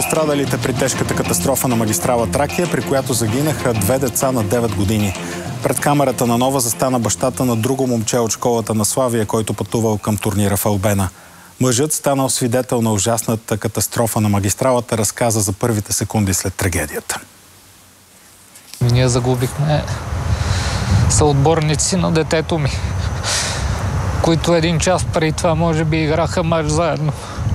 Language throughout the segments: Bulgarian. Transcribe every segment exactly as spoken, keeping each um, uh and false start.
Страдалите при тежката катастрофа на магистрала Тракия, при която загинаха две деца на девет години. Пред камерата на Нова застана бащата на друго момче от школата на Славия, който пътувал към турнира в Албена. Мъжът, станал свидетел на ужасната катастрофа на магистралата, разказа за първите секунди след трагедията. Ние загубихме съотборници на детето ми, които един час преди това може би играха мач заедно.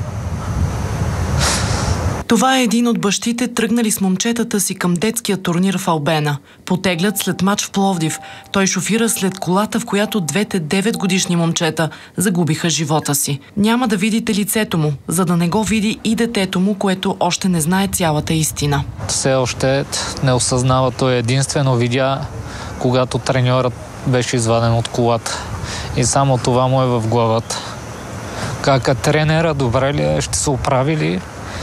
Това е един от бащите, тръгнали с момчетата си към детския турнир в Албена. Потеглят след мач в Пловдив. Той шофира след колата, в която двете деветгодишни момчета загубиха живота си. Няма да видите лицето му, за да не го види и детето му, което още не знае цялата истина. Все още не осъзнава, той единствено видя, когато треньорът беше изваден от колата. И само това му е в главата. Как е тренера, добре ли е, ще се оправи ли?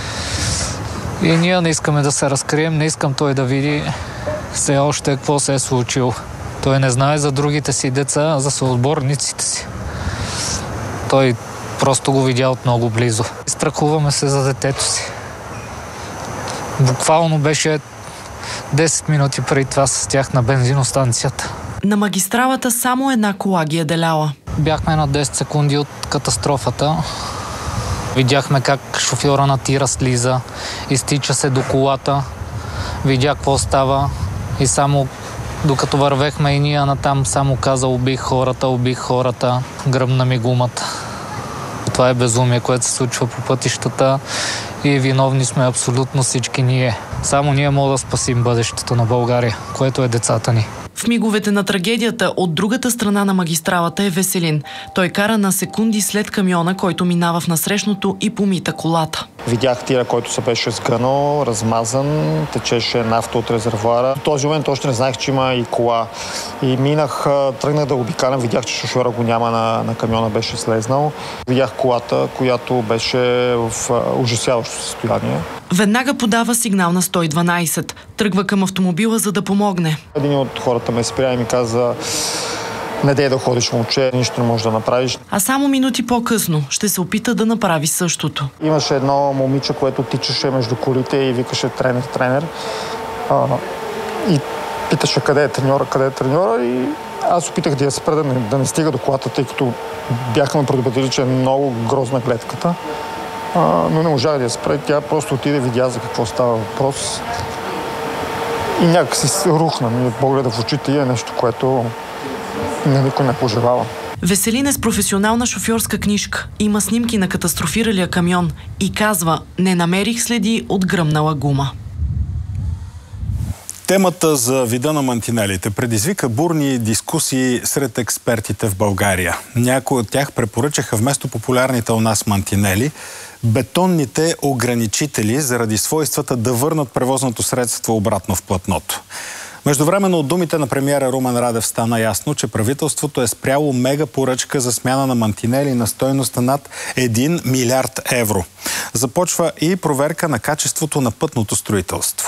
И ние не искаме да се разкрием, не искам той да види все още какво се е случило. Той не знае за другите си деца, за съотборниците си. Той просто го видя от много близо. Страхуваме се за детето си. Буквално беше десет минути преди това с тях на бензиностанцията. На магистралата само една кола ги е деляла. Бяхме на десет секунди от катастрофата. Видяхме как шофьора на тира слиза, изтича се до колата, видя какво става и само докато вървехме и ние натам, само каза: убих хората, убих хората, гръмна ми гумата. Това е безумие, което се случва по пътищата и виновни сме абсолютно всички ние. Само ние можем да спасим бъдещето на България, което е децата ни. В миговете на трагедията от другата страна на магистралата е Веселин. Той кара на секунди след камиона, който минава в насрещното и помита колата. Видях тира, който се беше сгънал, размазан, течеше нафта от резервоара. В този момент още не знаех, че има и кола. И минах, тръгнах да го обикалям, видях, че шофьора го няма на, на камиона, беше слезнал. Видях колата, която беше в ужасяващо състояние. Веднага подава сигнал на сто и дванадесет. Тръгва към автомобила, за да помогне. Един от хората ме спря и ми каза: не дей да ходиш, момче, нищо не можеш да направиш. А само минути по-късно ще се опита да направи същото. Имаше едно момиче, което тичаше между колите и викаше: тренер, тренер. А, и питаше къде е треньора, къде е треньора, и аз опитах да я спра, да не, да не стига до колата, тъй като бяха ме предупредили, че е много грозна гледката. А, но не можах да я спра. Тя просто отиде, видя за какво става въпрос. И някак си рухна ми от погледа в очите и е нещо, което не никой не пожелава. Веселин е с професионална шофьорска книжка. Има снимки на катастрофиралия камион и казва: не намерих следи от гръмнала гума. Темата за вида на мантинелите предизвика бурни дискусии сред експертите в България. Някои от тях препоръчаха вместо популярните у нас мантинели бетонните ограничители, заради свойствата да върнат превозното средство обратно в платното. Междувременно от думите на премиера Румен Радев стана ясно, че правителството е спряло мега поръчка за смяна на мантинели на стойност над един милиард евро. Започва и проверка на качеството на пътното строителство.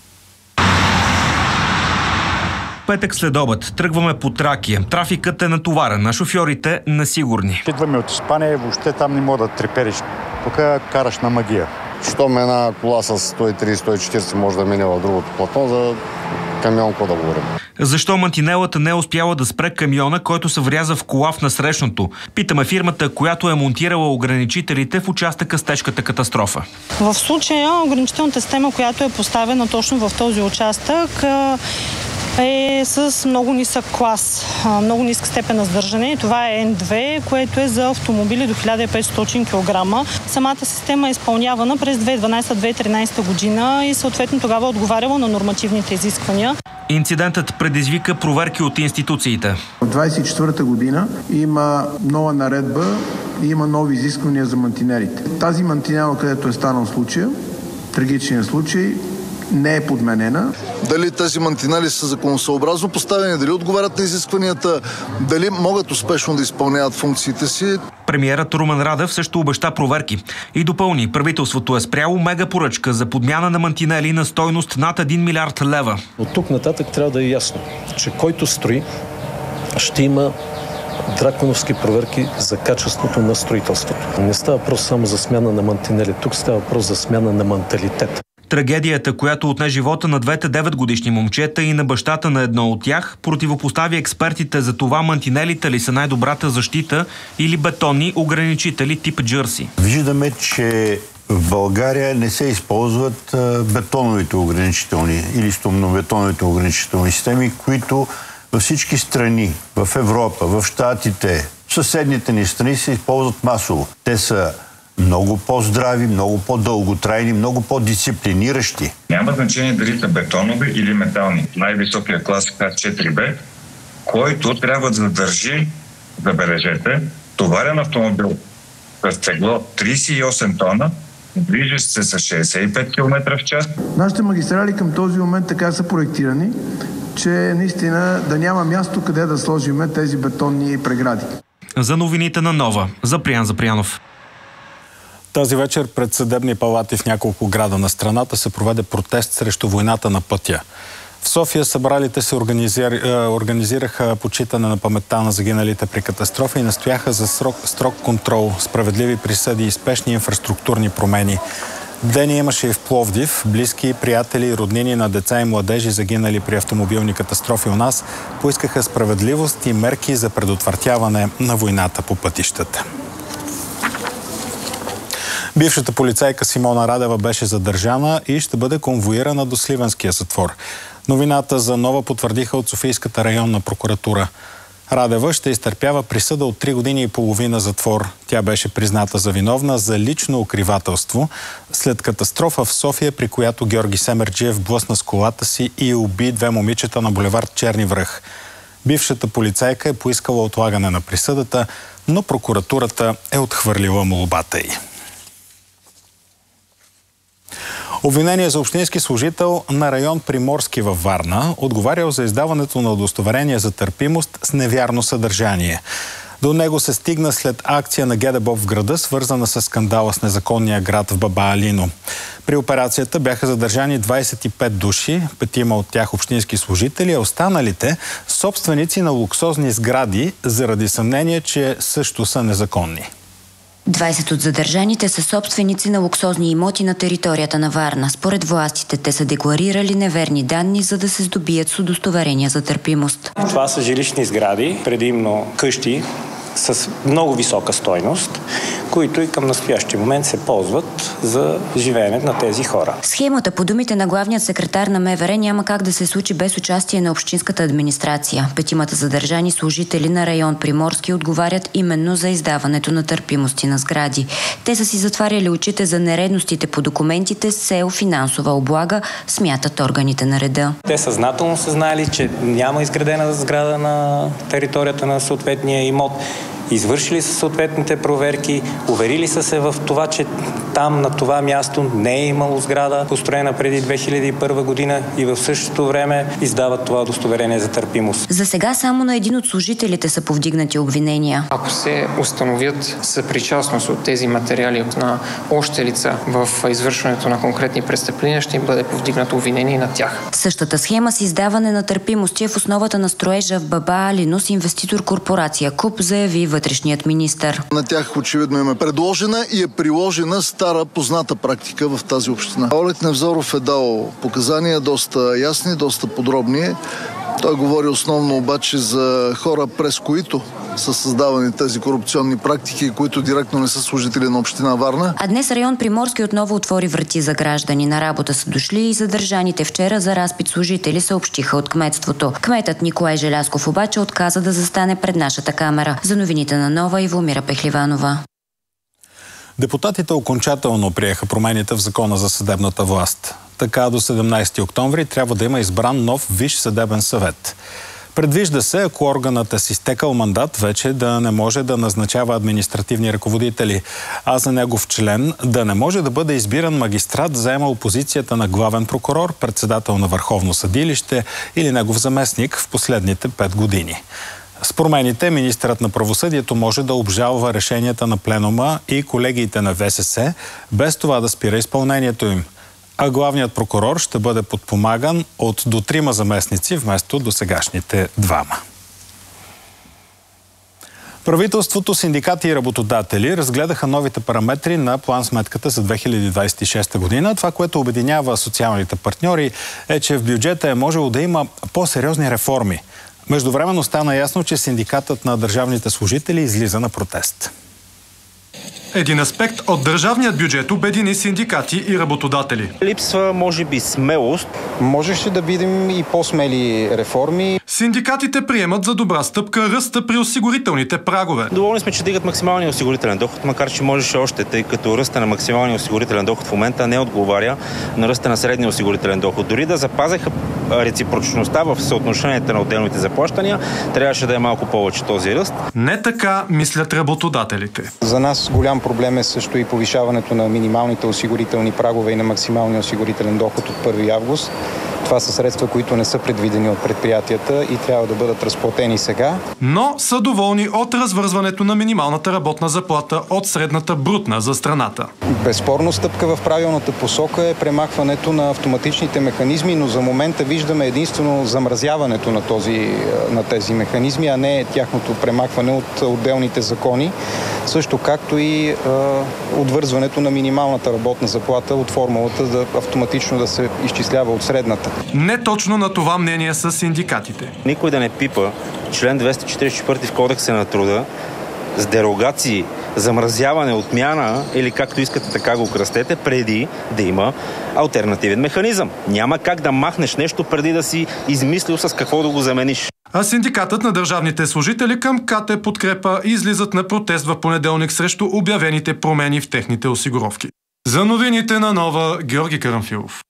Петък след обед тръгваме по Тракия. Трафикът е натоварен, а шофьорите несигурни. Идваме от Испания и въобще там не мога да трепериш. Тук караш на магия. Щом една кола с сто и тридесет - сто и четиридесет може да мине в другото платно, за камион какво да говорим. Защо мантинелата не е успяла да спре камиона, който се вряза в кола в насрещното? Питаме фирмата, която е монтирала ограничителите в участъка с тежката катастрофа. В случая ограничителната система, която е поставена точно в този участък, е с много нисък клас, много ниска степен на сдържане. Това е Н две, което е за автомобили до хиляда и петстотин килограма. Самата система е изпълнявана през две хиляди и дванадесета - две хиляди и тринадесета година и съответно тогава отговаряла на нормативните изисквания. Инцидентът предизвика проверки от институциите. В двадесет и четвърта година има нова наредба и има нови изисквания за мантинелите. Тази мантинела, където е станал случая, трагичният случай, не е подменена. Дали тези мантинели са законосъобразно поставени, дали отговарят на изискванията, дали могат успешно да изпълняват функциите си. Премиерът Румен Радев също обеща проверки и допълни: правителството е спряло мега поръчка за подмяна на мантинели на стойност над един милиард лева. От тук нататък трябва да е ясно, че който строи, ще има драконовски проверки за качеството на строителството. Не става въпрос само за смяна на мантинели, тук става въпрос за смяна на менталитет. Трагедията, която отне живота на двете деветгодишни момчета и на бащата на едно от тях, противопостави експертите за това мантинелите ли са най-добрата защита или бетонни ограничители тип джърси. Виждаме, че в България не се използват бетоновите ограничителни или стомнобетоновите ограничителни системи, които във всички страни, в Европа, в Щатите, в съседните ни страни се използват масово. Те са много по-здрави, много по-дълготрайни, много по-дисциплиниращи. Няма значение дали са бетонови или метални. Най-високия клас Х четири Б, който трябва да задържи, забележете, товарен автомобил с тегло трийсет и осем тона, движещ се с шейсет и пет километра в час. Нашите магистрали към този момент така са проектирани, че наистина да няма място къде да сложим тези бетонни прегради. За новините на Нова, Запрян Запрянов. Тази вечер пред съдебни палати в няколко града на страната се проведе протест срещу войната на пътя. В София събралите се организир... организираха почитане на паметта на загиналите при катастрофа и настояха за срок... строг контрол, справедливи присъди и спешни инфраструктурни промени. Дени имаше и в Пловдив. Близки, приятели, роднини на деца и младежи, загинали при автомобилни катастрофи у нас, поискаха справедливост и мерки за предотвратяване на войната по пътищата. Бившата полицайка Симона Радева беше задържана и ще бъде конвоирана до Сливенския затвор. Новината за Нова потвърдиха от Софийската районна прокуратура. Радева ще изтърпява присъда от три години и половина затвор. Тя беше призната за виновна за лично укривателство след катастрофа в София, при която Георги Семерджиев блъсна с колата си и уби две момичета на булевард Черни връх. Бившата полицайка е поискала отлагане на присъдата, но прокуратурата е отхвърлила молбата й. Обвинение за общински служител на район Приморски във Варна, отговарял за издаването на удостоверение за търпимост с невярно съдържание. До него се стигна след акция на ГДБОП в града, свързана с скандала с незаконния град в Баба Алино. При операцията бяха задържани двадесет и пет души, петима от тях общински служители, а останалите собственици на луксозни сгради, заради съмнение, че също са незаконни. двадесет от задържаните са собственици на луксозни имоти на територията на Варна. Според властите, те са декларирали неверни данни, за да се здобият с удостоверения за търпимост. Това са жилищни сгради, предимно къщи с много висока стойност, които и към настоящия момент се ползват за живеене на тези хора. Схемата, по думите на главният секретар на МВР, няма как да се случи без участие на общинската администрация. Петимата задържани служители на район Приморски отговарят именно за издаването на търпимости на сгради. Те са си затваряли очите за нередностите по документите с цел финансова облага, смятат органите на реда. Те съзнателно са знали, че няма изградена сграда на територията на съответния имот. Извършили са съответните проверки, уверили са се в това, че там на това място не е имало сграда, построена преди две хиляди и първа година, и в същото време издават това удостоверение за търпимост. За сега само на един от служителите са повдигнати обвинения. Ако се установят съпричастност от тези материали на още лица в извършването на конкретни престъпления, ще им бъде повдигнато обвинение на тях. Същата схема с издаване на търпимости е в основата на строежа в Баба Алино с инвеститор корпорация КУП, заяви вътрешният министър. На тях очевидно им е предложена и е приложена стара позната практика в тази община. Олег Невзоров е дал показания доста ясни, доста подробни. Той говори основно обаче за хора, през които са създавани тези корупционни практики, които директно не са служители на община Варна. А днес район Приморски отново отвори врати за граждани. На работа са дошли и задържаните вчера за разпит служители, съобщиха от кметството. Кметът Николай Желясков обаче отказа да застане пред нашата камера. За новините на Нова, Ивомира Пехливанова. Депутатите окончателно приеха промените в Закона за съдебната власт. Така до седемнадесети октомври трябва да има избран нов Висш съдебен съвет. Предвижда се, ако органът е с изтекал мандат, вече да не може да назначава административни ръководители, а за негов член да не може да бъде избиран магистрат, заемал позицията на главен прокурор, председател на Върховно съдилище или негов заместник в последните пет години. С промените министърът на правосъдието може да обжалва решенията на пленума и колегиите на ВСС, без това да спира изпълнението им. А главният прокурор ще бъде подпомаган от до трима заместници вместо досегашните двама. Правителството, синдикати и работодатели разгледаха новите параметри на план-сметката за две хиляди двадесет и шеста година. Това, което обединява социалните партньори, е, че в бюджета е можело да има по-сериозни реформи. Междувременно стана ясно, че синдикатът на държавните служители излиза на протест. Един аспект от държавният бюджет обедини синдикати и работодатели. Липсва, може би, смелост. Можеше да видим и по-смели реформи. Синдикатите приемат за добра стъпка ръста при осигурителните прагове. Доволни сме, че дигат максималния осигурителен доход, макар че можеше още, тъй като ръста на максималния осигурителен доход в момента не отговаря на ръста на средния осигурителен доход. Дори да запазеха реципрочността в съотношенията на отделните заплащания, трябваше да е малко повече този ръст. Не така мислят работодателите. За нас голям проблем е също и повишаването на минималните осигурителни прагове и на максималния осигурителен доход от първи август. Това са средства, които не са предвидени от предприятията и трябва да бъдат разплатени сега. Но са доволни от развързването на минималната работна заплата от средната брутна за страната. Безспорно стъпка в правилната посока е премахването на автоматичните механизми, но за момента виждаме единствено замразяването на, този, на тези механизми, а не тяхното премахване от отделните закони, също както и е, отвързването на минималната работна заплата от формулата да автоматично да се изчислява от средната. Не точно на това мнение са синдикатите. Никой да не пипа член двеста четиридесет и четвърти в Кодекса на труда с дерогации, замразяване, отмяна или както искате така го кръстете, преди да има алтернативен механизъм. Няма как да махнеш нещо преди да си измислил с какво да го замениш. А синдикатът на държавните служители към КАТ подкрепа и излизат на протест в понеделник срещу обявените промени в техните осигуровки. За новините на Нова, Георги Карамфилов.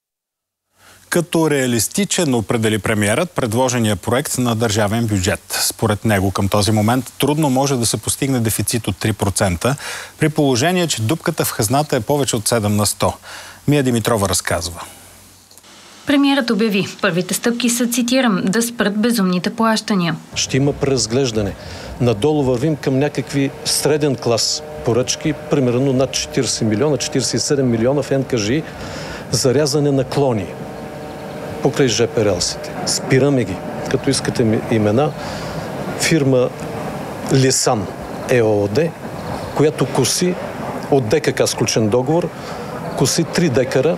Като реалистичен определи премиерът предложения проект на държавен бюджет. Според него към този момент трудно може да се постигне дефицит от три процента, при положение, че дупката в хазната е повече от седем на сто. Мия Димитрова разказва. Премиерът обяви. Първите стъпки са, цитирам, да спрат безумните плащания. Ще има преразглеждане. Надолу вървим към някакви среден клас поръчки, примерно над четиридесет милиона, четиридесет и седем милиона в Н К Ж И за рязане на клони покрай жп релсите. Спираме ги. Като искате имена, фирма Лисан Е О О Д, която коси от Д К К сключен договор, коси три декара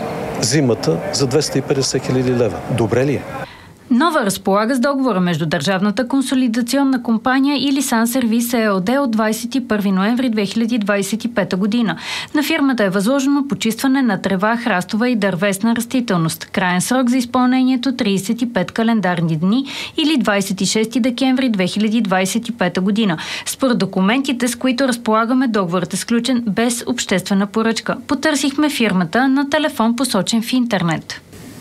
зимата за двеста и петдесет хиляди лева. Добре ли е? Нова разполага с договора между Държавната консолидационна компания и Лисан Сервис Е О О Д от двадесет и първи ноември две хиляди двадесет и пета година. На фирмата е възложено почистване на трева, храстова и дървесна растителност. Краен срок за изпълнението тридесет и пет календарни дни или двадесет и шести декември две хиляди двадесет и пета година. Според документите, с които разполагаме, договорът е сключен без обществена поръчка. Потърсихме фирмата на телефон, посочен в интернет.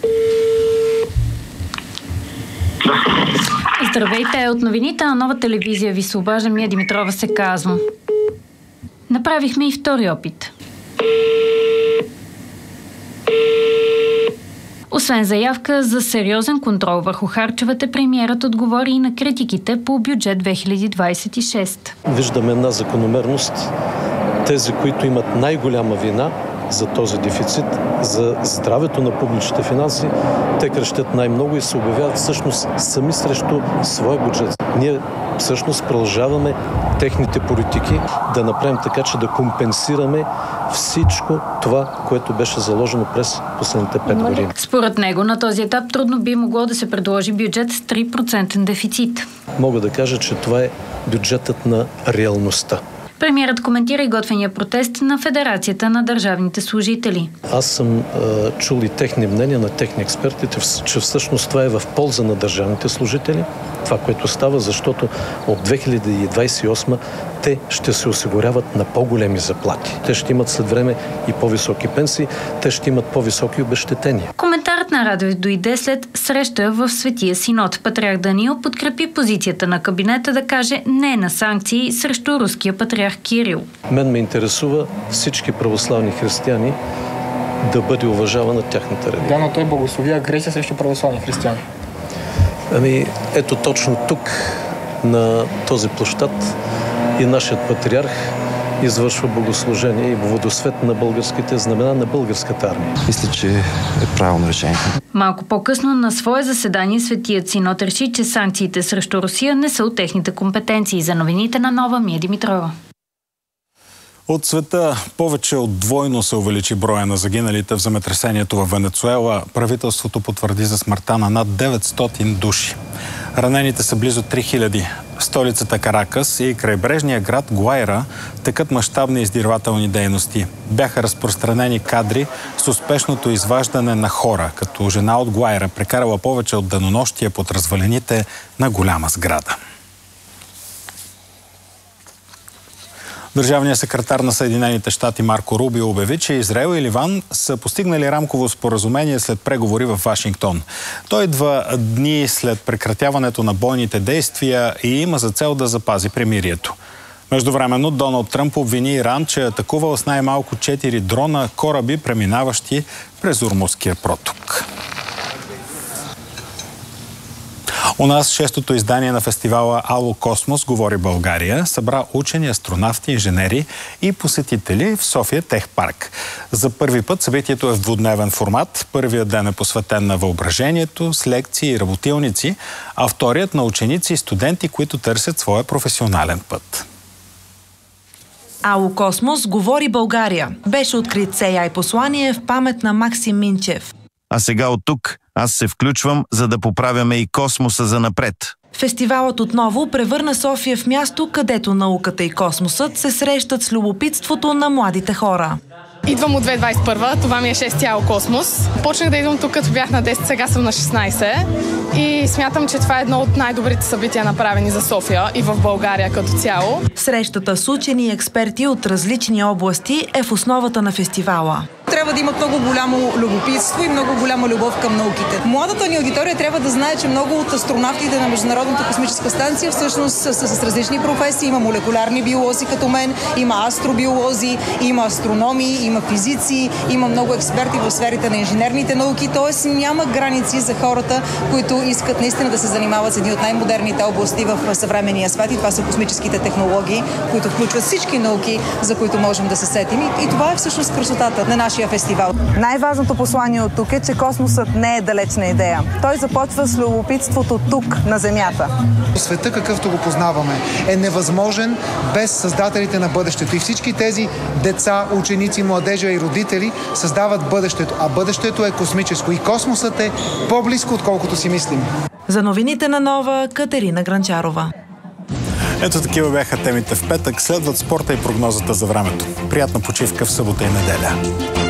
Здравейте, от новините на Нова телевизия ви се обажда, Мия Димитрова се казвам. Направихме и втори опит. Освен заявка за сериозен контрол върху харчовете, премиерът отговори и на критиките по бюджет две хиляди двадесет и шеста. Виждаме една закономерност. Тези, които имат най-голяма вина за този дефицит, за здравето на публичните финанси, те крещят най-много и се обявяват всъщност сами срещу своя бюджет. Ние всъщност продължаваме техните политики да направим така, че да компенсираме всичко това, което беше заложено през последните пет години. Според него на този етап трудно би могло да се предложи бюджет с три процента дефицит. Мога да кажа, че това е бюджетът на реалността. Премиерът коментира и готвения протест на Федерацията на държавните служители. Аз съм а, чул и техни мнения на техни експертите, че всъщност това е в полза на държавните служители, това, което става, защото от две хиляди двадесет и осма те ще се осигуряват на по-големи заплати. Те ще имат след време и по-високи пенсии, те ще имат по-високи обезщетения. Коментарът на радио дойде след среща в Светия Синод. Патриарх Даниил подкрепи позицията на кабинета да каже не на санкции срещу руския патриарх Кирил. Мен ме интересува всички православни християни да бъде уважавана тяхната религия. Да, но той благослови агресия срещу православни християни. Ами, ето точно тук, на този площад, и нашият патриарх извършва богослужение и водосвет на българските знамена на българската армия. Мисля, че е правилно решение. Малко по-късно на свое заседание Светият Синод реши, че санкциите срещу Русия не са от техните компетенции. За новините на Нова, Мия Димитрова. От света повече от двойно се увеличи броя на загиналите в земетресението в Венецуела. Правителството потвърди за смъртта на над деветстотин души. Ранените са близо три хиляди. В столицата Каракас и крайбрежния град Гуайра текат мащабни издирвателни дейности. Бяха разпространени кадри с успешното изваждане на хора, като жена от Гуайра прекарала повече от денонощия под развалините на голяма сграда. Държавният секретар на Съединените щати Марко Рубио обяви, че Израел и Ливан са постигнали рамково споразумение след преговори в Вашингтон. Той идва дни след прекратяването на бойните действия и има за цел да запази примирието. Междувременно Доналд Тръмп обвини Иран, че е атакувал с най-малко четири дрона кораби, преминаващи през Ормузския проток. У нас шестото издание на фестивала Ало Космос говори България събра учени, астронавти, инженери и посетители в София Тех парк. За първи път събитието е в двудневен формат. Първият ден е посветен на въображението, с лекции и работилници, а вторият на ученици и студенти, които търсят своя професионален път. Ало Космос говори България. Беше открит с Ей Ай послание в памет на Максим Минчев. А сега от тук аз се включвам, за да поправяме и космоса за напред. Фестивалът отново превърна София в място, където науката и космосът се срещат с любопитството на младите хора. Идвам от две хиляди двадесет и първа, това ми е шести Ало Космос. Почнах да идвам тук, като бях на десет, сега съм на шестнадесет. И смятам, че това е едно от най-добрите събития, направени за София и в България като цяло. Срещата с учени и експерти от различни области е в основата на фестивала. Трябва да имат много голямо любопитство и много голяма любов към науките. Младата ни аудитория трябва да знае, че много от астронавтите на Международната космическа станция всъщност са с различни професии. Има молекулярни биолози като мен, има астробиолози, има астрономи, има физици, има много експерти в сферите на инженерните науки, т.е. няма граници за хората, които искат наистина да се занимават с едни от най-модерните области в съвременния свят и това са космическите технологии, които включват всички науки, за които можем да се сетим. И това е всъщност красотата на нашия фестивал. Най-важното послание от тук е, че космосът не е далечна идея. Той започва с любопитството тук, на Земята. Света, какъвто го познаваме, е невъзможен без създателите на бъдещето. И всички тези деца, ученици, младежа и родители създават бъдещето. А бъдещето е космическо. И космосът е по-близко, отколкото си мислим. За новините на Нова, Катерина Гранчарова. Ето такива бяха темите в петък. Следват спорта и прогнозата за времето. Приятна почивка в събота и неделя.